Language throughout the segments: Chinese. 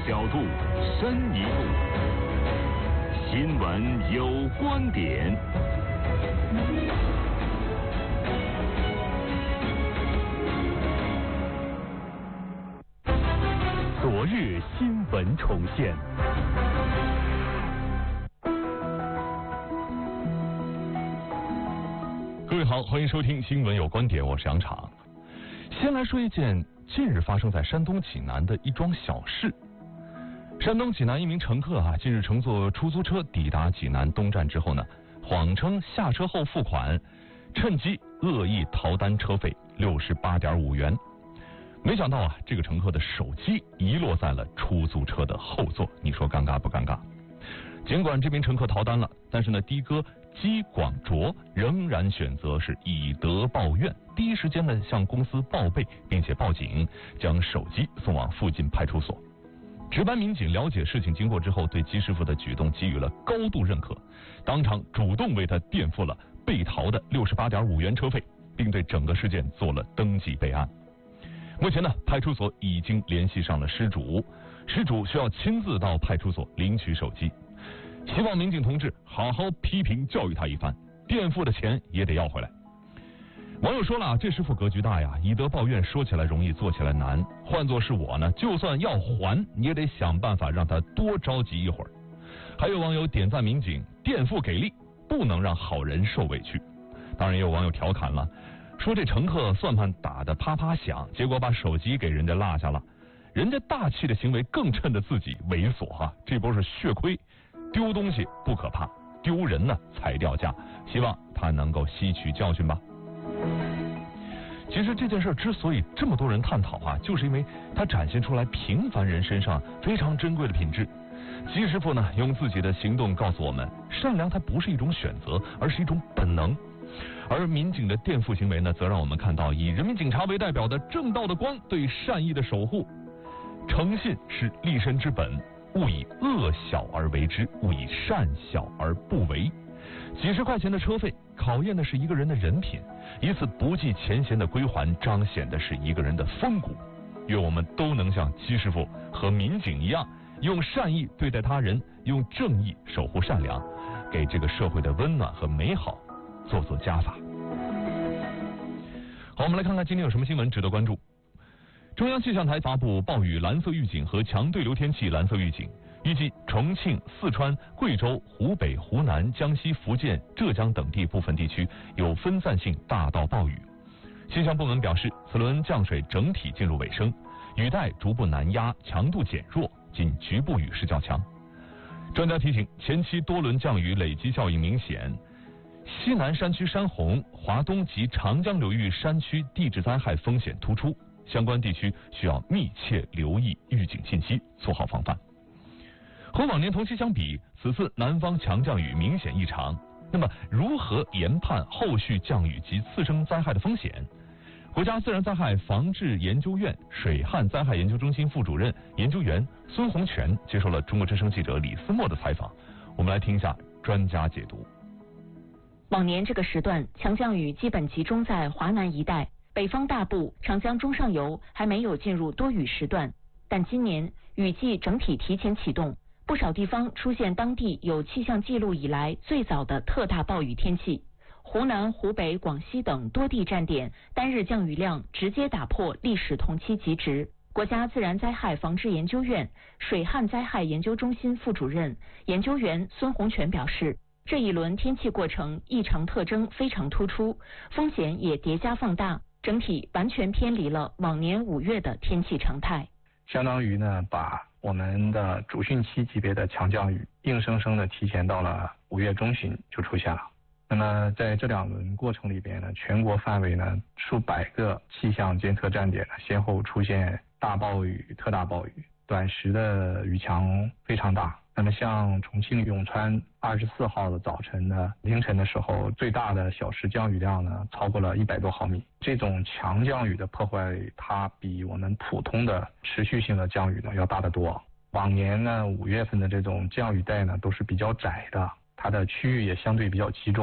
角度，深一步，新闻有观点。昨日新闻重现。各位好，欢迎收听新闻有观点，我是杨昶。先来说一件近日发生在山东济南的一桩小事。山东济南一名乘客近日乘坐出租车抵达济南东站之后呢，谎称下车后付款，趁机恶意逃单车费68.5元。没想到这个乘客的手机遗落在了出租车的后座，你说尴尬不尴尬？尽管这名乘客逃单了，但是呢，的哥姬广卓仍然选择是以德报怨，第一时间呢向公司报备，并且报警，将手机送往附近派出所。值班民警了解事情经过之后，对姬师傅的举动给予了高度认可，当场主动为他垫付了被逃的68.5元车费，并对整个事件做了登记备案。目前呢，派出所已经联系上了失主，失主需要亲自到派出所领取手机。希望民警同志好好批评教育他一番，垫付的钱也得要回来。网友说了，这师傅格局大呀，以德报怨说起来容易，做起来难。换作是我呢，就算要还，你也得想办法让他多着急一会儿。还有网友点赞民警垫付给力，不能让好人受委屈。当然也有网友调侃了，说这乘客算盘打得啪啪响，结果把手机给人家落下了，人家大气的行为更衬得自己猥琐这波是血亏。丢东西不可怕，丢人呢才掉价，希望他能够吸取教训吧。其实这件事之所以这么多人探讨就是因为它展现出来平凡人身上非常珍贵的品质。姬师傅呢用自己的行动告诉我们，善良它不是一种选择，而是一种本能。而民警的垫付行为呢，则让我们看到以人民警察为代表的正道的光对善意的守护。诚信是立身之本，勿以恶小而为之，勿以善小而不为。几十块钱的车费考验的是一个人的人品，一次不计前嫌的归还彰显的是一个人的风骨。愿我们都能像姬师傅和民警一样，用善意对待他人，用正义守护善良，给这个社会的温暖和美好做加法。好，我们来看看今天有什么新闻值得关注。中央气象台发布暴雨蓝色预警和强对流天气蓝色预警，预计重庆、四川、贵州、湖北、湖南、江西、福建、浙江等地部分地区有分散性大到暴雨。气象部门表示，此轮降水整体进入尾声，雨带逐步南压，强度减弱，仅局部雨势较强。专家提醒，前期多轮降雨累积效应明显，西南山区山洪、华东及长江流域山区地质灾害风险突出，相关地区需要密切留意预警信息，做好防范。和往年同期相比，此次南方强降雨明显异常。那么，如何研判后续降雨及次生灾害的风险？国家自然灾害防治研究院水旱灾害研究中心副主任研究员孙洪全接受了中国之声记者李思墨的采访，我们来听一下专家解读。 往年这个时段，强降雨基本集中在华南一带。北方大部、长江中上游还没有进入多雨时段，但今年雨季整体提前启动，不少地方出现当地有气象记录以来最早的特大暴雨天气。湖南、湖北、广西等多地站点单日降雨量直接打破历史同期极值。国家自然灾害防治研究院水旱灾害研究中心副主任研究员孙洪全表示，这一轮天气过程异常特征非常突出，风险也叠加放大，整体完全偏离了往年5月的天气常态。 相当于呢，把我们的主汛期级别的强降雨硬生生的提前到了5月中旬就出现了。那么在这2轮过程里边呢，全国范围呢数百个气象监测站点呢先后出现大暴雨、特大暴雨，短时的雨强非常大。那么像重庆永川24号的早晨呢，凌晨的时候，最大的小时降雨量呢超过了100多毫米。这种强降雨的破坏，它比我们普通的持续性的降雨呢要大得多。往年呢5月份的这种降雨带呢都是比较窄的，它的区域也相对比较集中。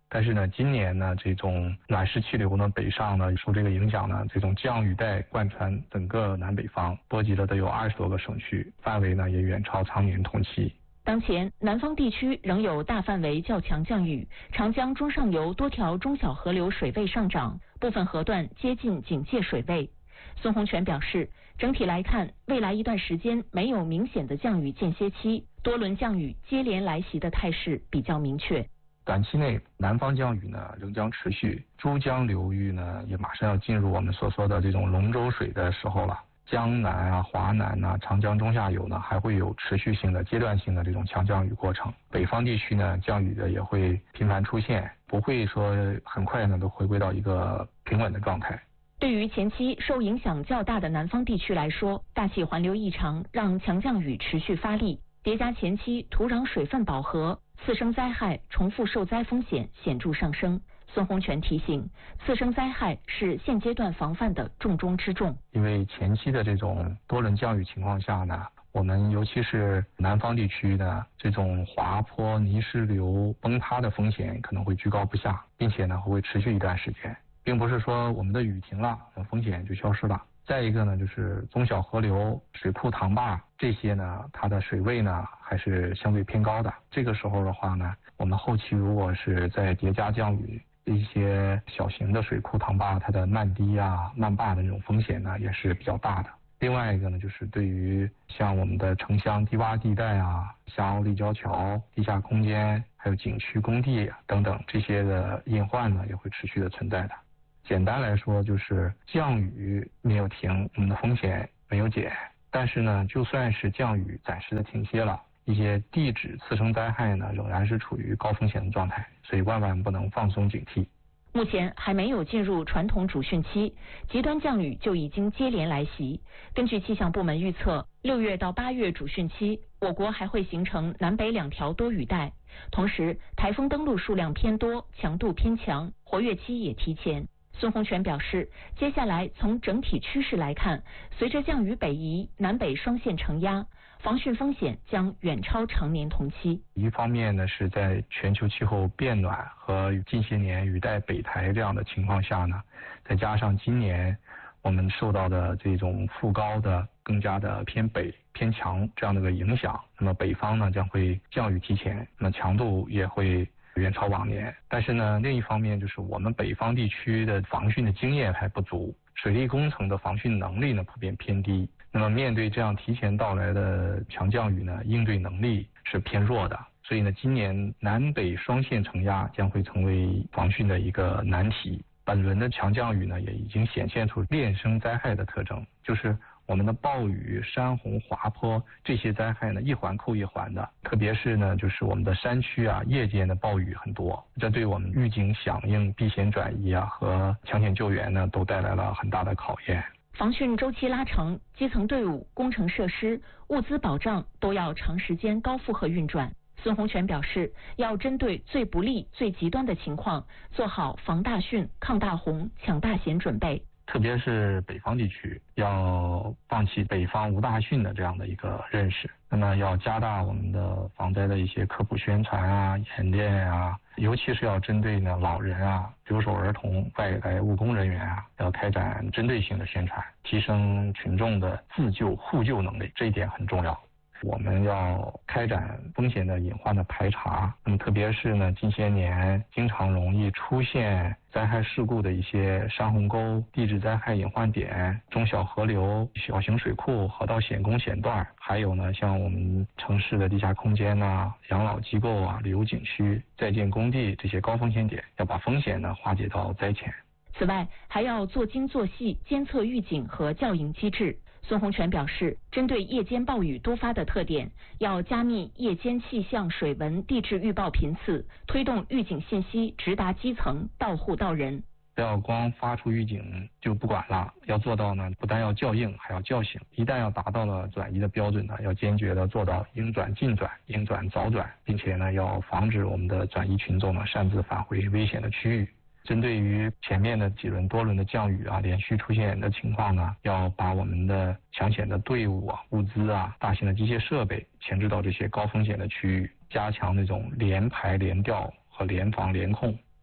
但是呢，今年呢，这种暖湿气流呢北上呢，受这个影响呢，这种降雨带贯穿整个南北方，波及了都有20多个省区，范围呢也远超常年同期。 当前，南方地区仍有大范围较强降雨，长江中上游多条中小河流水位上涨，部分河段接近警戒水位。孙洪权表示，整体来看，未来一段时间没有明显的降雨间歇期，多轮降雨接连来袭的态势比较明确。 短期内，南方降雨呢仍将持续，珠江流域呢也马上要进入我们所说的这种龙舟水的时候了。江南啊、华南啊、长江中下游呢还会有持续性的、阶段性的这种强降雨过程。北方地区呢降雨的也会频繁出现，不会说很快呢都回归到一个平稳的状态。 对于前期受影响较大的南方地区来说，大气环流异常让强降雨持续发力，叠加前期土壤水分饱和，次生灾害重复受灾风险显著上升。孙洪权提醒，次生灾害是现阶段防范的重中之重。 因为前期的这种多轮降雨情况下呢，我们尤其是南方地区的这种滑坡、泥石流崩塌的风险可能会居高不下，并且呢会持续一段时间，并不是说我们的雨停了，风险就消失了。再一个呢，就是中小河流、水库、塘坝这些呢，它的水位呢还是相对偏高的。这个时候的话呢，我们后期如果是在叠加降雨，一些小型的水库、塘坝，它的漫堤啊、漫坝的这种风险呢也是比较大的。另外一个呢，就是对于像我们的城乡低洼地带啊、下凹立交桥、地下空间，还有景区工地等等这些的隐患呢，也会持续的存在的。简单来说，就是降雨没有停，我们的风险没有减。但是呢，就算是降雨暂时的停歇了，一些地质次生灾害呢，仍然是处于高风险的状态，所以万万不能放松警惕。 目前还没有进入传统主汛期，极端降雨就已经接连来袭。根据气象部门预测，6月到8月主汛期，我国还会形成南北2条多雨带，同时台风登陆数量偏多，强度偏强，活跃期也提前。孙洪权表示，接下来从整体趋势来看，随着降雨北移，南北双线承压，防汛风险将远超常年同期。 一方面呢，是在全球气候变暖和近些年雨带北抬这样的情况下呢，再加上今年我们受到的这种副高的更加的偏北偏强这样的一个影响，那么北方呢将会降雨提前，那么强度也会远超往年。但是呢，另一方面就是我们北方地区的防汛的经验还不足，水利工程的防汛能力呢普遍偏低。那么面对这样提前到来的强降雨呢，应对能力是偏弱的。所以呢，今年南北双线承压将会成为防汛的一个难题。本轮的强降雨呢，也已经显现出链生灾害的特征，就是我们的暴雨、山洪、滑坡这些灾害呢，一环扣一环的。特别是呢，就是我们的山区啊，夜间的暴雨很多，这对我们预警响应、避险转移啊和抢险救援呢，都带来了很大的考验。 防汛周期拉长，基层队伍、工程设施、物资保障都要长时间高负荷运转。孙洪权表示，要针对最不利、最极端的情况，做好防大汛、抗大洪、抢大险准备。 特别是北方地区，要放弃北方无大汛的这样的一个认识，那么要加大我们的防灾的一些科普宣传啊、演练啊，尤其是要针对呢老人啊、留守儿童、外来务工人员啊，要开展针对性的宣传，提升群众的自救互救能力，这一点很重要。我们要开展风险的隐患的排查，那么特别是呢近些年经常容易出现灾害事故的一些山洪沟、地质灾害隐患点、中小河流、小型水库、河道险工险段，还有呢像我们城市的地下空间啊、养老机构啊、旅游景区、在建工地这些高风险点，要把风险呢化解到灾前。 此外，还要做精做细监测预警和校应机制。孙洪权表示，针对夜间暴雨多发的特点，要加密夜间气象、水文、地质预报频次，推动预警信息直达基层，到户到人。 不要光发出预警就不管了，要做到呢，不但要校应，还要叫醒。一旦要达到了转移的标准呢，要坚决的做到应转尽转、应转早转，并且呢，要防止我们的转移群众呢擅自返回危险的区域。针对于前面的几轮多轮的降雨啊，连续出现的情况呢，要把我们的抢险的队伍啊、物资啊、大型的机械设备前置到这些高风险的区域，加强那种联排联调和联防联控。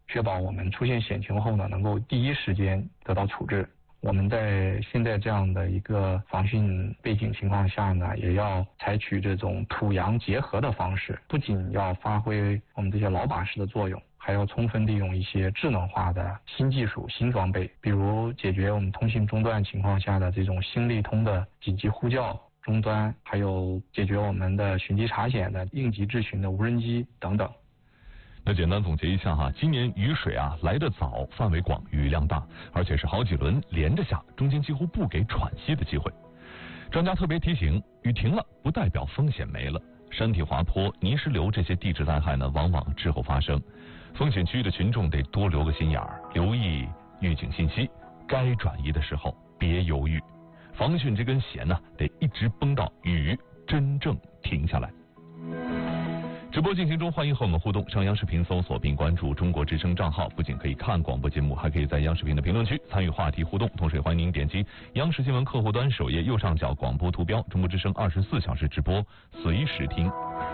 确保我们出现险情后呢，能够第一时间得到处置。我们在现在这样的一个防汛背景情况下呢，也要采取这种土洋结合的方式，不仅要发挥我们这些老把式的作用，还要充分利用一些智能化的新技术、新装备，比如解决我们通信中断情况下的这种新利通的紧急呼叫终端，还有解决我们的寻机查险的应急智询的无人机等等。 那简单总结一下哈，今年雨水来得早，范围广，雨量大，而且是好几轮连着下，中间几乎不给喘息的机会。专家特别提醒，雨停了不代表风险没了，山体滑坡、泥石流这些地质灾害呢，往往滞后发生。风险区域的群众得多留个心眼儿，留意预警信息，该转移的时候别犹豫。防汛这根弦呢，得一直绷到雨真正停下来。直播进行中，欢迎和我们互动。上央视频搜索并关注中国之声账号，不仅可以看广播节目，还可以在央视频的评论区参与话题互动。同时也欢迎您点击央视新闻客户端首页右上角广播图标，中国之声24小时直播，随时听。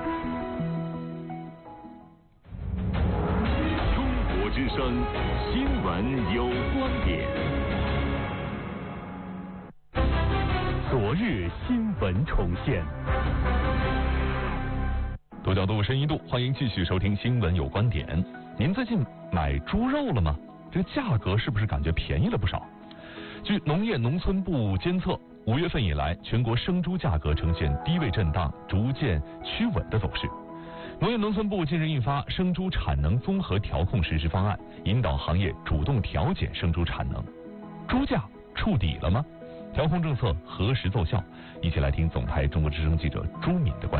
中国之声新闻有观点。昨日新闻重现。 多角度深一度，欢迎继续收听新闻有观点。您最近买猪肉了吗？这个价格是不是感觉便宜了不少？据农业农村部监测，5月份以来，全国生猪价格呈现低位震荡、逐渐趋稳的走势。农业农村部近日印发生猪产能综合调控实施方案，引导行业主动调减生猪产能。猪价触底了吗？调控政策何时奏效？一起来听总台中国之声记者朱敏的观点。